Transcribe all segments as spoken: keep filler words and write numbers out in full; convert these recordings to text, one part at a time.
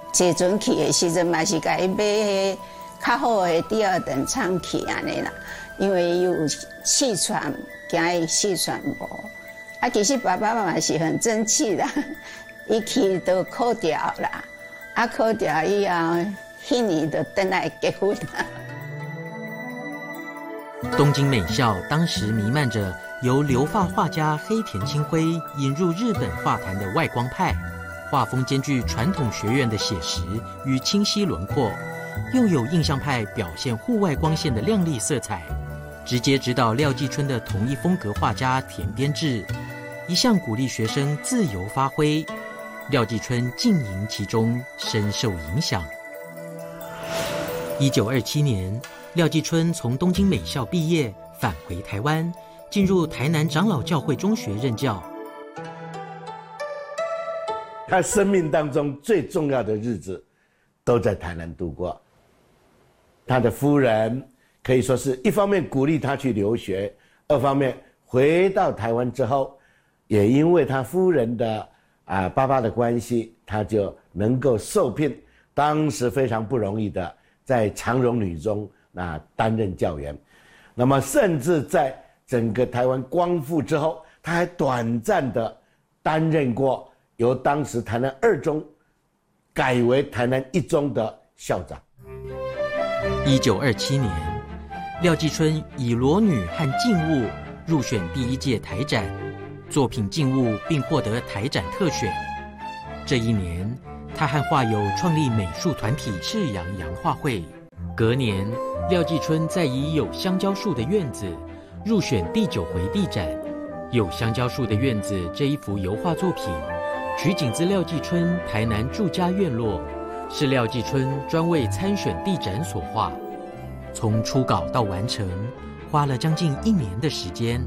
坐船去的时阵嘛是甲伊买迄较好的第二等舱去安尼啦，因为有气喘，惊伊气喘无。啊，其实爸爸妈妈是很争气的，伊去都考掉啦，啊考掉以后，迄年就回来结婚啦。 东京美校当时弥漫着由留发画家黑田清辉引入日本画坛的外光派，画风兼具传统学院的写实与清晰轮廓，又有印象派表现户外光线的亮丽色彩。直接指导廖继春的同一风格画家田边智，一向鼓励学生自由发挥，廖继春浸淫其中，深受影响。一九二七年，廖继春从东京美校毕业，返回台湾，进入台南长老教会中学任教。 他生命当中最重要的日子，都在台南度过。他的夫人可以说是一方面鼓励他去留学，二方面回到台湾之后，也因为他夫人的啊爸爸的关系，他就能够受聘，当时非常不容易的，在长荣女中那担任教员。那么甚至在整个台湾光复之后，他还短暂的担任过由当时台南二中改为台南一中的校长。 一九二七年，廖继春以《裸女》和《静物》入选第一届台展，作品《静物》并获得台展特选。这一年，他和画友创立美术团体赤阳洋画会。隔年，廖继春再以《有香蕉树的院子》入选第九回地展。《有香蕉树的院子》这一幅油画作品，取景自廖继春台南住家院落，是廖继春专为参选地展所画。从初稿到完成，花了将近一年的时间。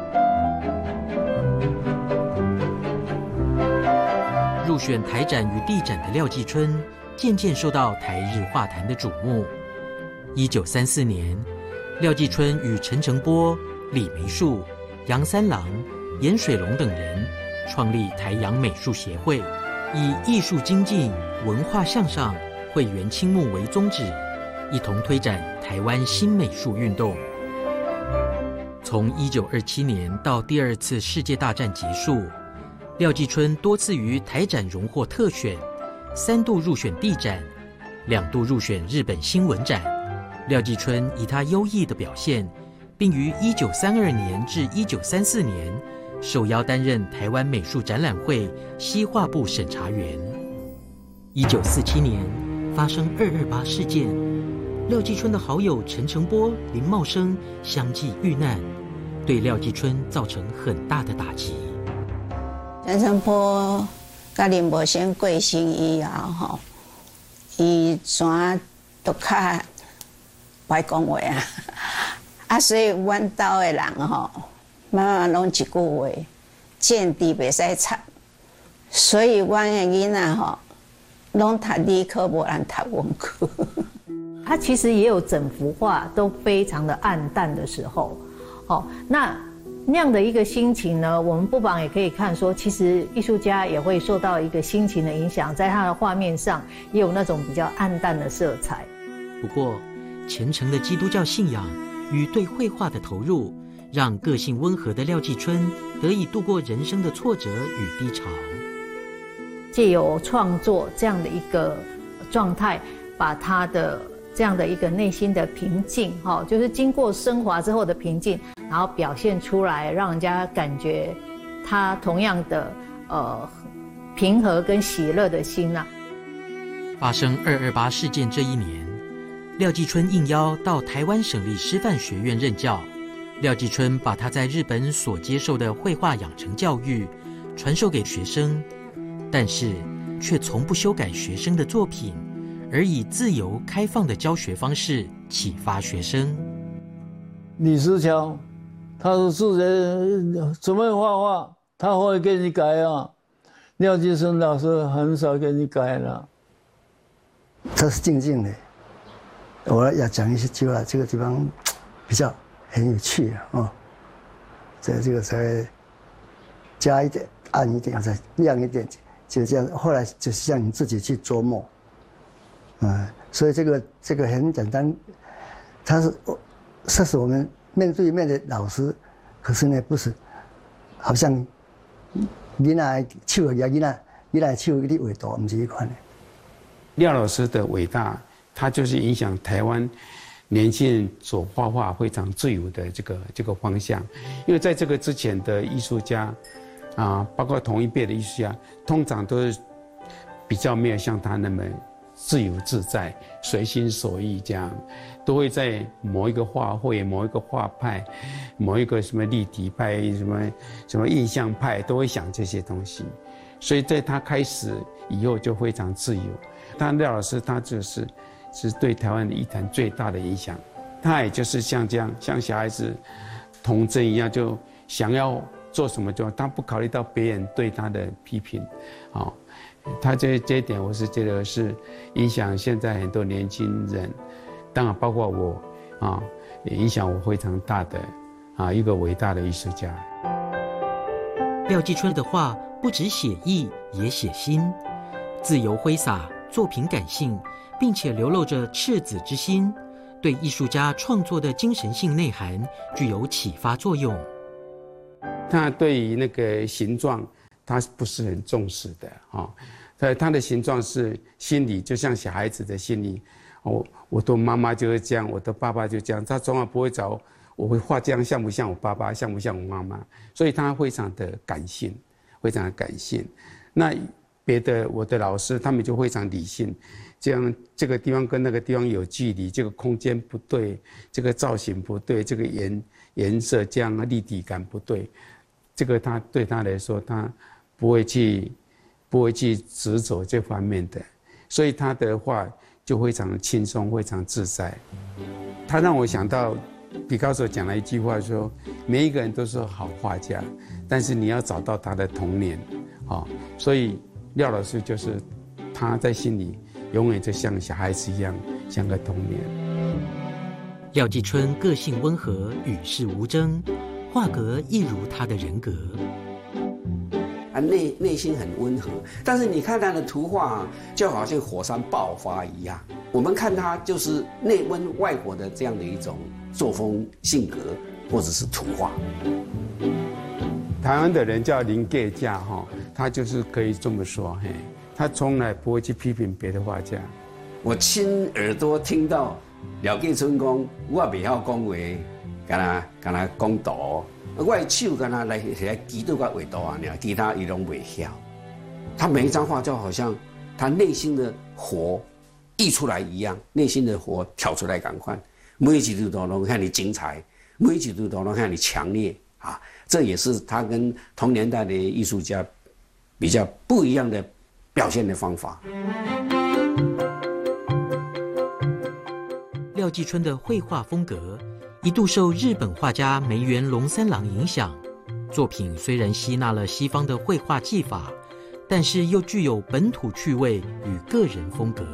入选台展与地展的廖继春，渐渐受到台日画坛的瞩目。一九三四年，廖继春与陈澄波、李梅树、杨三郎、严水龙等人创立台洋美术协会，以艺术精进、文化向上、会员倾慕为宗旨，一同推展台湾新美术运动。从一九二七年到第二次世界大战结束，廖继春多次于台展荣获特选，三度入选地展，两度入选日本新闻展。廖继春以他优异的表现，并于一九三二年至一九三四年受邀担任台湾美术展览会西画部审查员。一九四七年发生二二八事件，廖继春的好友陈澄波、林茂生相继遇难，对廖继春造成很大的打击。 陈澄波甲林茂生过身以后吼，伊全都较歹讲话啊，啊，所以阮兜的人吼，妈妈拢一句话，见地袂使插，所以阮的囡仔吼，拢读理科，无人读文科。 他其实也有整幅画都非常的暗淡的时候，哦，那那样的一个心情呢，我们不妨也可以看说，其实艺术家也会受到一个心情的影响，在他的画面上也有那种比较暗淡的色彩。 不过，虔诚的基督教信仰与对绘画的投入，让个性温和的廖继春得以度过人生的挫折与低潮。 借由创作这样的一个状态，把他的这样的一个内心的平静，哈，就是经过升华之后的平静，然后表现出来，让人家感觉他同样的呃平和跟喜乐的心呐、啊。 发生二二八事件这一年，廖继春应邀到台湾省立师范学院任教。廖继春把他在日本所接受的绘画养成教育传授给学生，但是却从不修改学生的作品，而以自由开放的教学方式启发学生。 李石桥，他是自己怎么画画，他会给你改啊。廖继春老师很少给你改了。 这是静静的。我要讲一些句话，这个地方比较很有趣啊，哦，这这个才加一点、暗一点，再亮一点，就这样。后来就是让你自己去琢磨， 啊，所以这个这个很简单，他是这是我们面对面的老师，可是呢不是，好像囡仔手举囡仔，囡仔手你画图，不是一款的。 廖老师的伟大，他就是影响台湾年轻人所画画非常自由的这个这个方向，因为在这个之前的艺术家，啊，包括同一辈的艺术家，通常都是比较没有像他那么自由自在、随心所欲这样，都会在某一个画会、某一个画派、某一个什么立体派、什么什么印象派，都会想这些东西。所以在他开始以后就非常自由。但廖老师他就是是对台湾的艺坛最大的影响。他也就是像这样，像小孩子童真一样，就想要做什么就他不考虑到别人对他的批评，好。他这这一点，我是觉得是影响现在很多年轻人，当然包括我啊，也影响我非常大的啊一个伟大的艺术家。 廖继春的画不只写意，也写心，自由挥洒，作品感性，并且流露着赤子之心，对艺术家创作的精神性内涵具有启发作用。 他对于那个形状，他不是很重视的啊。他他的形状是心理，就像小孩子的心理。我我的妈妈就是这样，我的爸爸就这样，他从来不会找我会画这样像不像我爸爸，像不像我妈妈，所以他非常的感性，非常的感性。那别的我的老师他们就非常理性，这样这个地方跟那个地方有距离，这个空间不对，这个造型不对，这个颜颜色这样立体感不对，这个他对他来说他不会去不会去执着这方面的，所以他的画就非常轻松，非常自在。他让我想到毕加索讲了一句话说，每一个人都是好画家，但是你要找到他的童年，哦，所以廖老师就是他在心里永远就像小孩子一样，像个童年。 廖继春个性温和，与世无争，画格一如他的人格。 啊，内内心很温和，但是你看他的图画，啊，就好像火山爆发一样。我们看他就是内温外火的这样的一种作风、性格，或者是图画。 台湾的人叫林盖架哈，他就是可以这么说，嘿，他从来不会去批评别的画家。 我亲耳朵听到廖继春讲，我袂晓讲话，干那干那讲图。我的手跟他来来记到个画图啊，其他伊拢袂晓。他每一张画就好像他内心的火溢出来一样，内心的火跳出来，赶快每一张图都看你精彩，每一张图都看你强烈啊！这也是他跟同年代的艺术家比较不一样的表现的方法。 廖继春的绘画风格一度受日本画家梅原龙三郎影响，作品虽然吸纳了西方的绘画技法，但是又具有本土趣味与个人风格。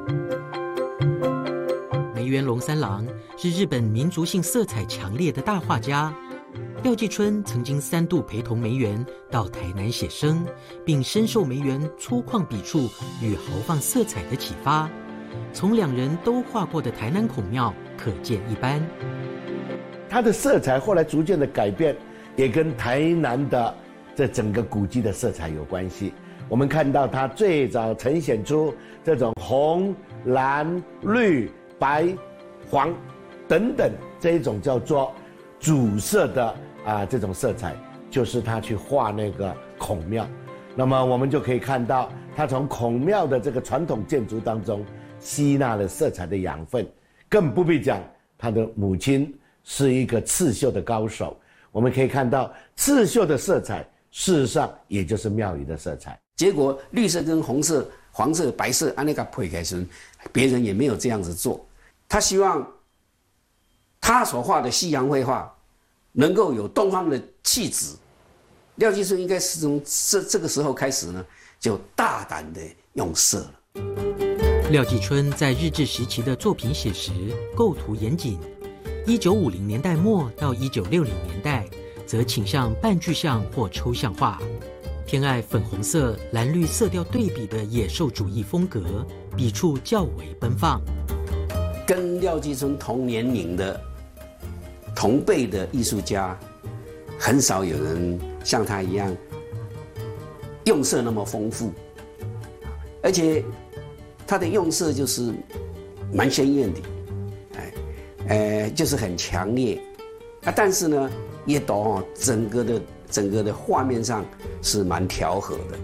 梅原龙三郎是日本民族性色彩强烈的大画家，廖继春曾经三度陪同梅原到台南写生，并深受梅原粗犷笔触与豪放色彩的启发。从两人都画过的台南孔庙可见一斑。 它的色彩后来逐渐的改变，也跟台南的这整个古迹的色彩有关系。我们看到它最早呈现出这种红、蓝、绿、白、黄等等这一种叫做主色的啊这种色彩，就是他去画那个孔庙。那么我们就可以看到，他从孔庙的这个传统建筑当中吸纳了色彩的养分，更不必讲他的母亲是一个刺绣的高手。我们可以看到刺绣的色彩，事实上也就是庙宇的色彩。 结果绿色跟红色、黄色、白色按那个配开时，别人也没有这样子做。他希望他所画的西洋绘画能够有东方的气质。廖继春应该是从这这个时候开始呢，就大胆的用色了。 廖继春在日治时期的作品写实，构图严谨。一九五零年代末到一九六零年代，则倾向半具象或抽象画。 偏爱粉红色、蓝绿色调对比的野兽主义风格，笔触较为奔放。 跟廖继春同年龄的、同辈的艺术家，很少有人像他一样用色那么丰富，而且他的用色就是蛮鲜艳的，哎，呃，就是很强烈啊。但是呢，也懂哦，整个的整个的画面上是蛮调和的。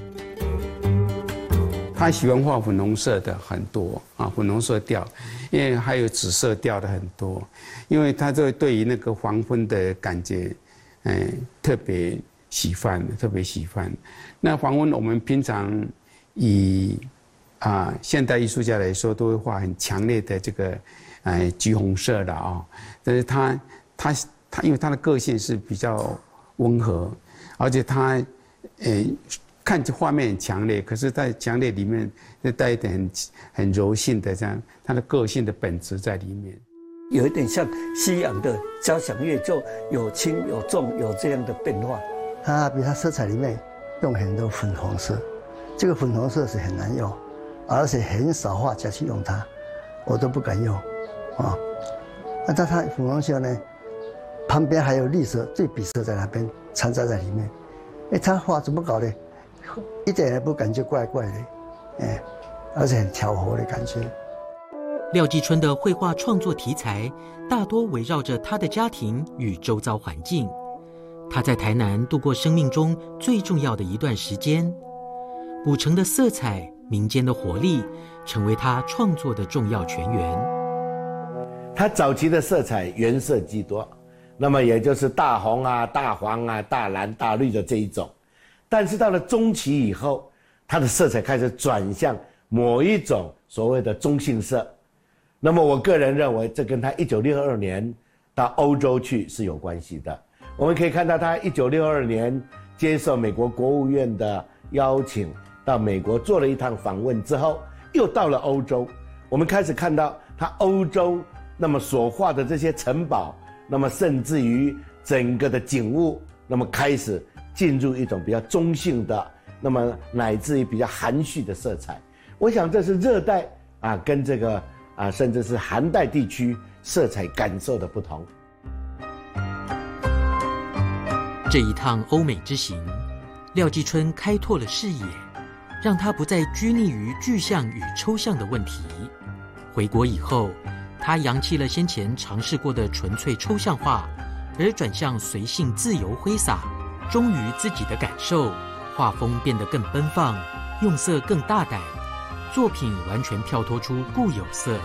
他喜欢画粉红色的很多啊，粉红色调，因为还有紫色调的很多，因为他这对于那个黄昏的感觉，哎，特别喜欢，特别喜欢。那黄昏我们平常以啊现代艺术家来说，都会画很强烈的这个，哎，橘红色的啊、哦，但是他他他因为他的个性是比较温和，而且他，呃。看着画面很强烈，可是在强烈里面又带一点很很柔性的这样，他的个性的本质在里面， 有一点像西洋的交响乐，就有轻有重，有这样的变化。它比它色彩里面用很多粉红色，这个粉红色是很难用，而且很少画家去用它，我都不敢用啊。那但它粉红色呢，旁边还有绿色对比色在那边掺杂在里面，哎，他画怎么搞的？一点也不感觉怪怪的，哎，而且很调和的感觉。 廖继春的绘画创作题材大多围绕着他的家庭与周遭环境。他在台南度过生命中最重要的一段时间，古城的色彩、民间的活力，成为他创作的重要泉源。 他早期的色彩原色居多，那么也就是大红啊、大黄啊、大蓝、大绿的这一种。但是到了中期以后，它的色彩开始转向某一种所谓的中性色。那么我个人认为，这跟他一九六二年到欧洲去是有关系的。我们可以看到，他一九六二年接受美国国务院的邀请，到美国做了一趟访问之后，又到了欧洲。我们开始看到他欧洲那么所画的这些城堡，那么甚至于整个的景物，那么开始进入一种比较中性的，那么乃至于比较含蓄的色彩。我想这是热带啊跟这个啊甚至是寒带地区色彩感受的不同。 这一趟欧美之行，廖继春开拓了视野，让他不再拘泥于具象与抽象的问题。回国以后，他扬弃了先前尝试过的纯粹抽象化，而转向随性自由挥洒，忠于自己的感受，画风变得更奔放，用色更大胆，作品完全跳脱出固有色。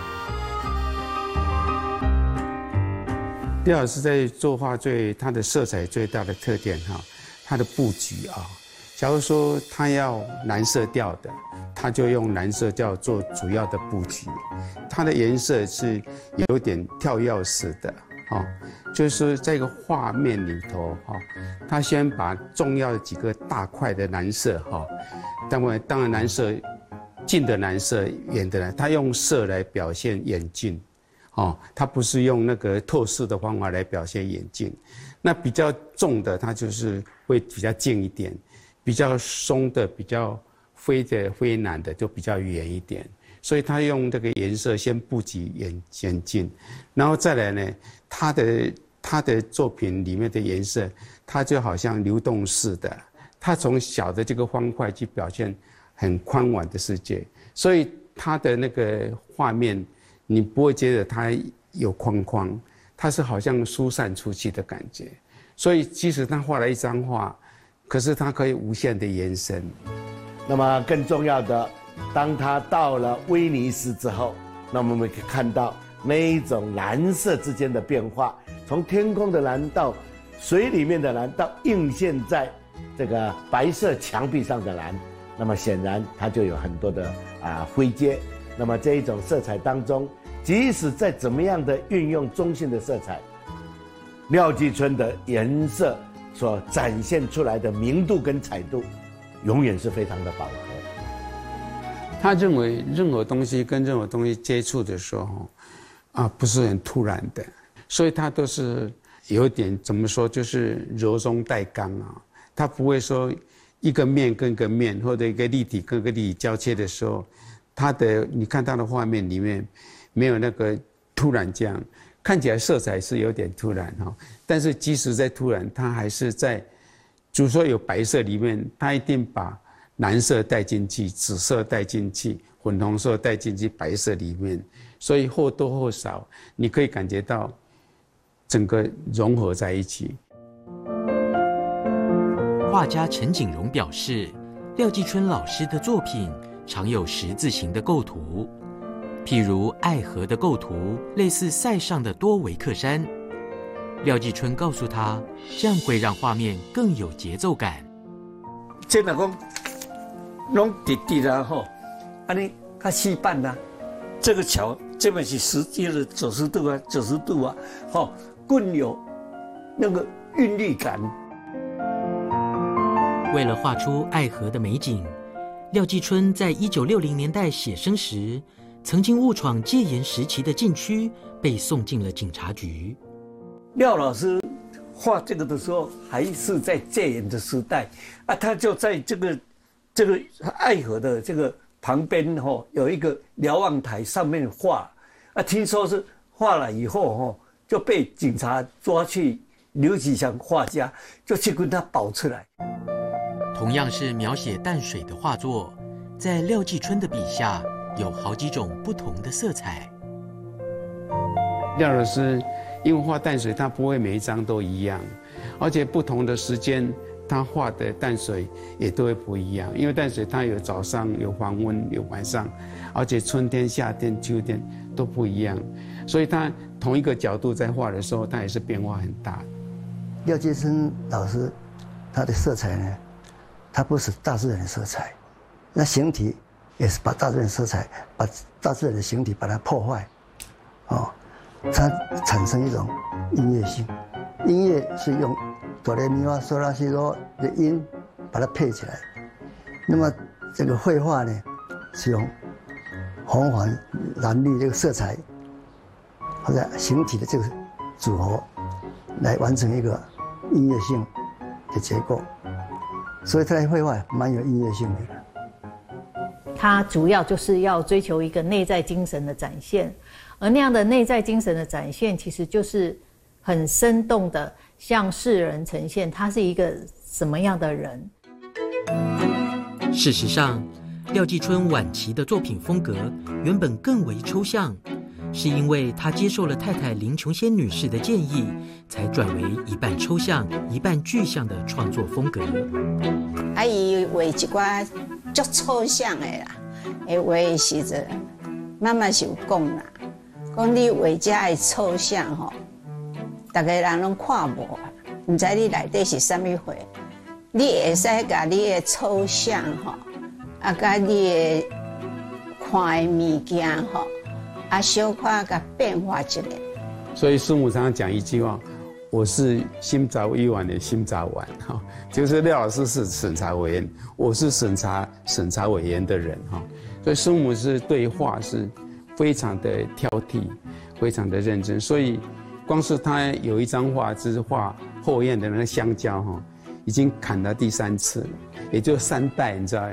廖老师在作画最他的色彩最大的特点哈，他的布局啊，假如说他要蓝色调的，他就用蓝色调做主要的布局，它的颜色是有点跳跃式的。哦，就是说在一个画面里头，哈、哦，他先把重要的几个大块的蓝色，哈、哦，当然当然蓝色，近的蓝色，远的蓝，他用色来表现远近，哦，他不是用那个透视的方法来表现远近。那比较重的，它就是会比较近一点；比较松的、比较灰的、灰蓝的，就比较远一点。所以他用这个颜色先布局远远近，然后再来呢，他的他的作品里面的颜色，它就好像流动式的，他从小的这个方块去表现很宽广的世界，所以他的那个画面，你不会觉得它有框框，它是好像疏散出去的感觉。所以即使他画了一张画，可是它可以无限的延伸。 那么更重要的，当他到了威尼斯之后，那么我们可以看到那一种蓝色之间的变化，从天空的蓝到水里面的蓝，到映现在这个白色墙壁上的蓝，那么显然它就有很多的啊灰阶。那么这一种色彩当中，即使在怎么样的运用中性的色彩，廖继春的颜色所展现出来的明度跟彩度，永远是非常的饱和。 他认为任何东西跟任何东西接触的时候，啊，不是很突然的，所以他都是有点怎么说，就是柔中带刚啊。他不会说一个面跟一个面，或者一个立体跟一个立体交切的时候，它的你看它的画面里面没有那个突然这样，看起来色彩是有点突然哈，但是即使在突然，它还是在，就是说有白色里面，它一定把蓝色带进去，紫色带进去，粉红色带进去白色里面，所以或多或少你可以感觉到整个融合在一起。 画家陈景荣表示，廖继春老师的作品常有十字形的构图，譬如爱河的构图类似塞上的多维克山。廖继春告诉他，这样会让画面更有节奏感。 这若讲拢直直啦吼，安尼较细板啦。这个桥这边是实际的九十度啊，九十度啊，吼，更有那个韵律感。 为了画出爱河的美景，廖继春在一九六零年代写生时，曾经误闯戒严时期的禁区，被送进了警察局。 廖老师画这个的时候，还是在戒严的时代啊，他就在这个这个爱河的这个旁边吼、哦，有一个瞭望台上面画啊，听说是画了以后吼、哦，就被警察抓去，刘启祥画家就去跟他保出来。 同样是描写淡水的画作，在廖继春的笔下有好几种不同的色彩。 廖老师因为画淡水，他不会每一张都一样，而且不同的时间，他画的淡水也都会不一样。因为淡水它有早上、有黄昏、有晚上，而且春天、夏天、秋天都不一样，所以他同一个角度在画的时候，它也是变化很大。 廖继春老师他的色彩呢，它不是大自然的色彩，那形体也是把大自然色彩，把大自然的形体把它破坏，哦，它产生一种音乐性。音乐是用哆来咪发嗦拉西哆的音把它配起来，那么这个绘画呢，是用红黄蓝绿这个色彩或者形体的这个组合来完成一个音乐性的结构。所以他的绘画蛮有音乐性的。 它主要就是要追求一个内在精神的展现，而那样的内在精神的展现，其实就是很生动的向世人呈现他是一个什么样的人。 事实上，廖继春晚期的作品风格原本更为抽象，是因为他接受了太太林琼仙女士的建议，才转为一半抽象、一半具象的创作风格。 啊，伊画一寡足抽象的啦，诶，画的时阵，妈妈是有讲啦，讲你画遮的抽象吼，大家人拢看无啊，唔知你内底是啥物货。你会使甲你的抽象吼，啊，甲你的看的物件吼。啊，小可甲变化一下。 所以师母常常讲一句话：“我是心杂委员的心杂员，哈，就是廖老师是审查委员，我是审查审查委员的人，哈。所以师母是对画是非常的挑剔，非常的认真。所以光是他有一张画，就是画后院的那个香蕉，哈，已经砍了第三次了，也就三代，你知道。”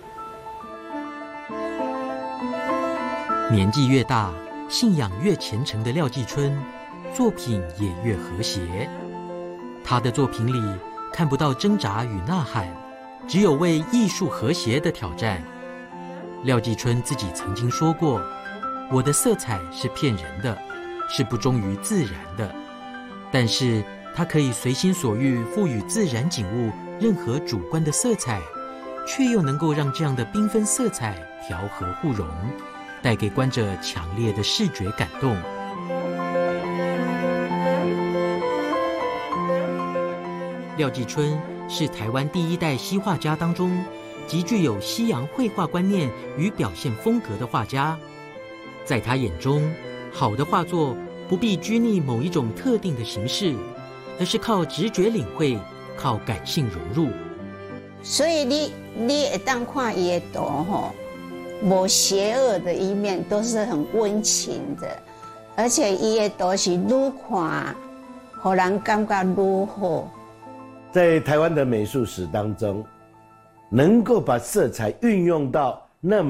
年纪越大，信仰越虔诚的廖继春，作品也越和谐。他的作品里看不到挣扎与呐喊，只有为艺术和谐的挑战。廖继春自己曾经说过：“我的色彩是骗人的，是不忠于自然的。但是他可以随心所欲赋予自然景物任何主观的色彩，却又能够让这样的缤纷色彩调和互融，带给观者强烈的视觉感动。廖继春是台湾第一代西画家当中极具有西洋绘画观念与表现风格的画家。在他眼中，好的画作不必拘泥某一种特定的形式，而是靠直觉领会，靠感性融入。 所以你你会当看伊的图吼。无邪恶的一面，都是很温情的，而且伊的都是愈看，互人感觉愈好。 在台湾的美术史当中， 能够把色彩运用到那么